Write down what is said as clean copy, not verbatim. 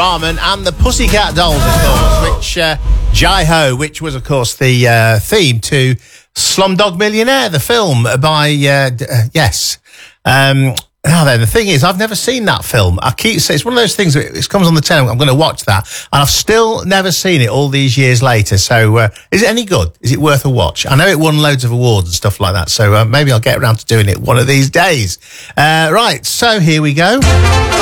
Rahman and the Pussycat Dolls, of course, which Jai Ho, which was, of course, the theme to Slumdog Millionaire, the film by, yes. Now then, the thing is, I've never seen that film. I keep saying, it's one of those things that it comes on the telly, I'm going to watch that, and I've still never seen it all these years later. So, is it any good? Is it worth a watch? I know it won loads of awards and stuff like that, so maybe I'll get around to doing it one of these days. Right, so here we go.